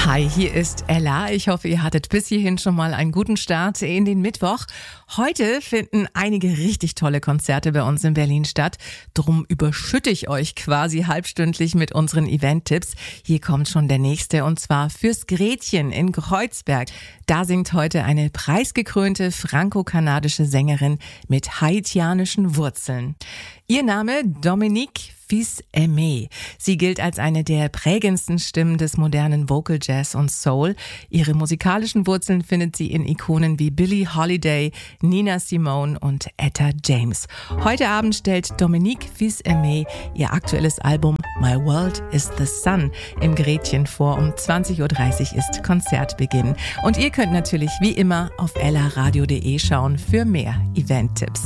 Hi, hier ist Ella. Ich hoffe, ihr hattet bis hierhin schon mal einen guten Start in den Mittwoch. Heute finden einige richtig tolle Konzerte bei uns in Berlin statt. Drum überschütte ich euch quasi halbstündlich mit unseren Event-Tipps. Hier kommt schon der nächste, und zwar fürs Gretchen in Kreuzberg. Da singt heute eine preisgekrönte franco-kanadische Sängerin mit haitianischen Wurzeln. Ihr Name Dominique Fils-Aimé. Sie gilt als eine der prägendsten Stimmen des modernen Vocal Jazz und Soul. Ihre musikalischen Wurzeln findet sie in Ikonen wie Billie Holiday, Nina Simone und Etta James. Heute Abend stellt Dominique Fils-Aimé ihr aktuelles Album My World is the Sun im Gretchen vor. Um 20.30 Uhr ist Konzertbeginn. Und ihr könnt natürlich wie immer auf ellaradio.de schauen für mehr Event-Tipps.